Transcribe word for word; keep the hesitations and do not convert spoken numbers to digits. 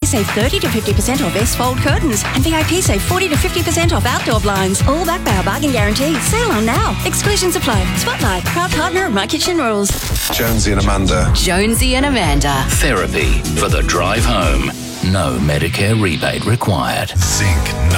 save thirty to fifty percent off S-Fold curtains. And V I P save forty to fifty percent off outdoor blinds. All backed by our bargain guarantee. Sale on now. Exclusions apply. Spotlight, proud partner of My Kitchen Rules. Jonesy and Amanda. Jonesy and Amanda. Therapy for the drive home. No Medicare rebate required. Zinc